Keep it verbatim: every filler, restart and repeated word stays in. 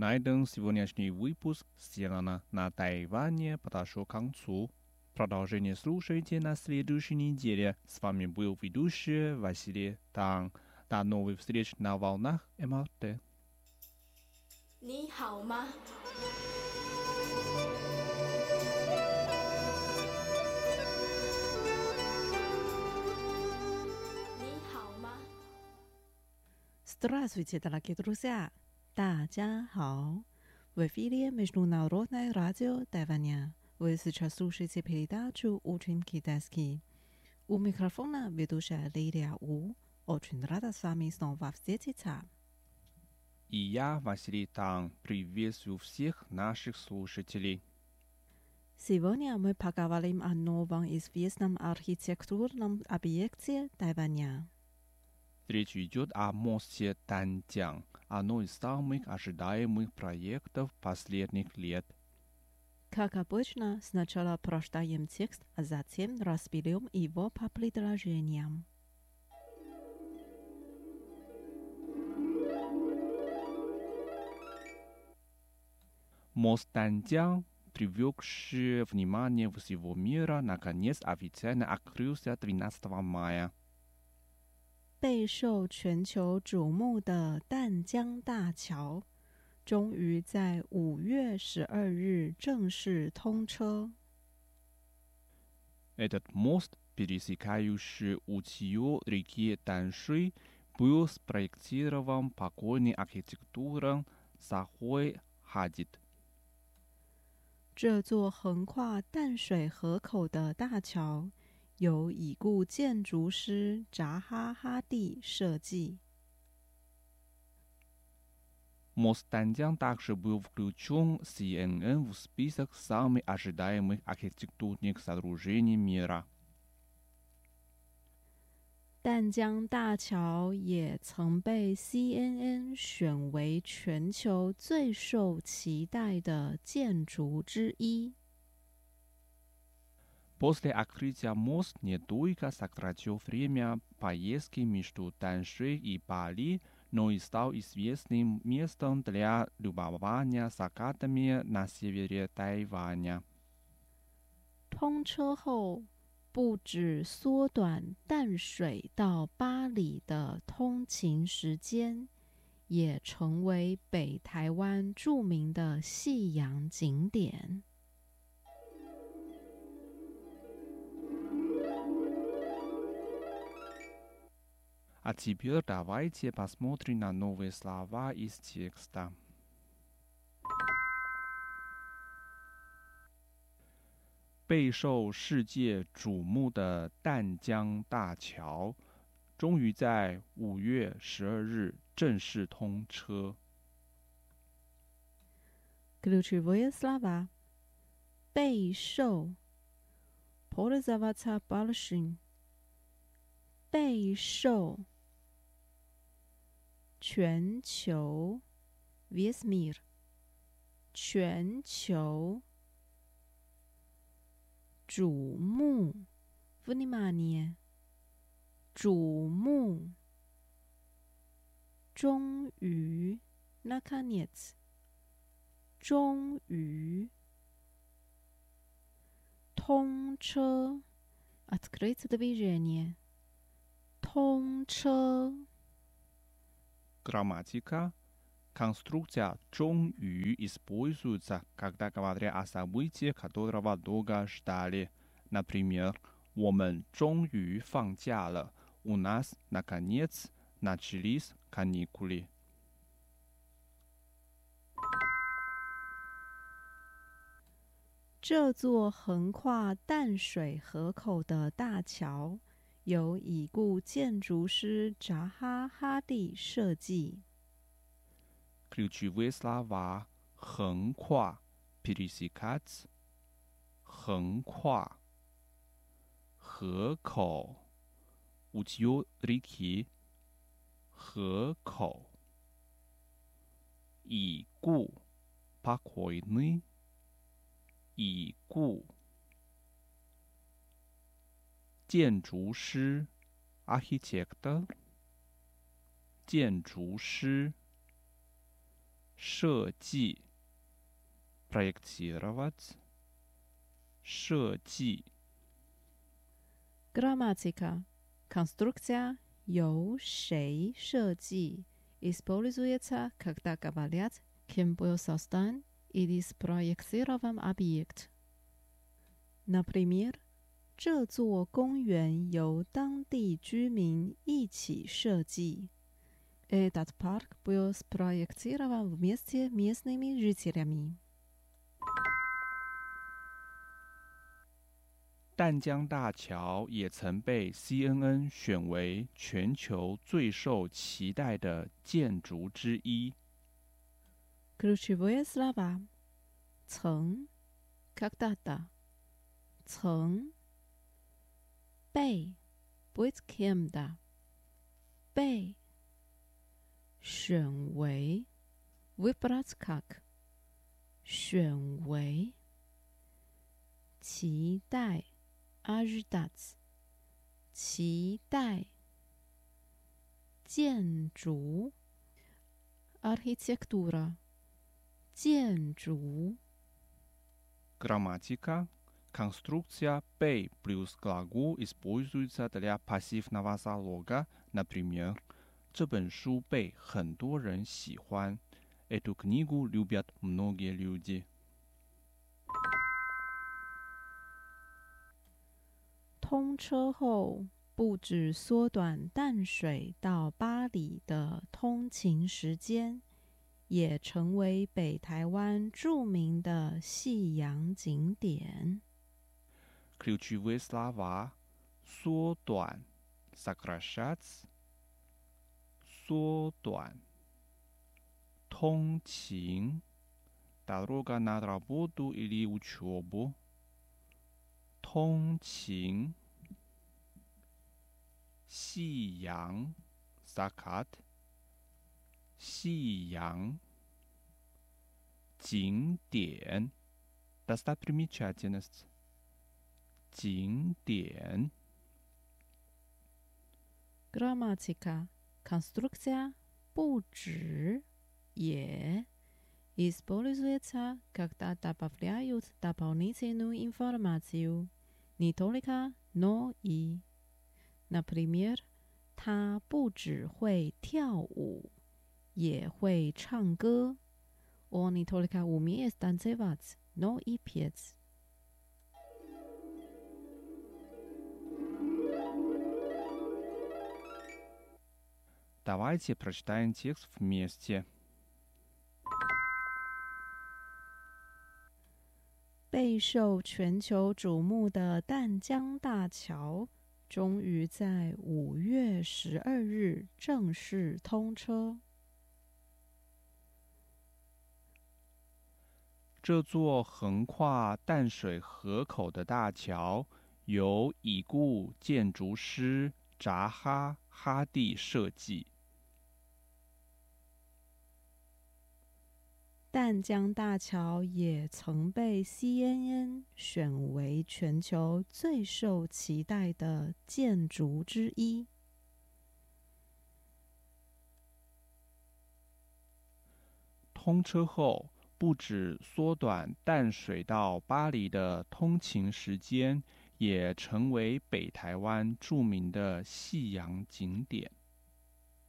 На этом сегодняшний выпуск сделано на Тайване, подошел к концу. Продолжение слушайте на следующей неделе. С вами был ведущий Василий Тang. До новых встреч на волнах эм эр тэ. 你好吗？ 你好吗？ Здравствуйте, дорогие друзья! 大家好! В эфире Международное радио Тайваня. Вы сейчас слушаете передачу «Учим китайский». У микрофона ведущая Лилия У. Очень рада с вами снова встретиться. И я, Василий Тang, приветствую всех наших слушателей. Сегодня мы поговорим о новом известном архитектурном объекте Тайваня. Речь идет о мосте Танцзян, одно из самых ожидаемых проектов последних лет. Как обычно, сначала прочитаем текст, а затем разберем его по предложениям. Мост Танцзян, привлекший внимание всего мира, наконец официально открылся тринадцатого мая. 备受全球瞩目的淡江大桥，终于在五月十二日正式通车。 Этот мост, пересекающий устье реки Таншуй, был спроектирован покойным архитектором Сахой Хадид. 这座横跨淡水河口的大桥，由已故建筑师扎哈哈蒂设计。 Мост Танцзян также был включен си эн эн в список самых ожидаемых архитектурных сооружений мира. 淡江大桥也曾被 C N N 选为全球最受期待的建筑之一。 После открытия мост не только сократил время поездки между Таншуй и Бали, но и стал известным местом для любования закатами на севере Тайваня. 通车后，不止缩短淡水到巴黎的通勤时间，也成为北台湾著名的夕阳景点。 А теперь давайте посмотрим на новые слова из текста. 备受世界瞩目的淡江大桥，终于在五月十二日正式通车。 Ключевые слова: 备受 пользоваться большим, 备受 全球 весь мир, 全球 瞩目 внимание, 瞩目 终于 наконец, 终于 通车 открыть движение, 通车 Грамматика. Конструкция «终于» используется, когда говорят о событии, которого долго ждали. Например, 我们终于放假了. У нас, наконец, начались каникулы. 这座横跨淡水河口的大桥，由已故建筑师扎哈哈蒂设计。 Ключевые слова 横跨 пересекать, 横跨 河口 устье реки, 河口 已故 покойный, 已故 建筑师 architector, 建筑师设计 проектировать 设计 Грамматика. Конструкция 由谁设计 используется, когда говорят кем был создан или спроектирован объект. Например, 这座公园由当地居民一起设计。Этот парк был спроектирован вместе с местными жителями. 淡江大桥也曾被 C N N 选为全球最受期待的建筑之一。 Ключевые слова. 曾 когда-то 曾被 быть кем-то 被选为 выбрать как 选为期待 ожидать 期待建筑 архитектура 建筑 Грамматика. Конструкция «被» плюс глагол используется для пассивного залога. Например, 这本书被很多人喜欢。Эту книгу любят многие люди. 通车后，不止缩短淡水到巴黎的通勤时间，也成为北台湾著名的夕阳景点。 Ключевые слова 缩短 сокращать 缩短通勤 дорога на работу или учебу 通勤夕阳 закат 夕阳景点 достопримечательность 景点 Грамматика. Конструкция 不止也 используется, когда добавляют дополнительную информацию. Не только, но и. Например, 他不只会跳舞，也会唱歌。Он не только умеет танцевать, но и петь. Давайте прочитаем текст вместе. 备受全球瞩目的淡江大桥终于在五月十二日正式通车。 这座横跨淡水河口的大桥由已故建筑师扎哈·哈蒂设计。 淡江大桥也曾被 C N N 选为全球最受期待的建筑之一。 通车后，不止缩短淡水到巴黎的通勤时间，也成为北台湾著名的夕阳景点。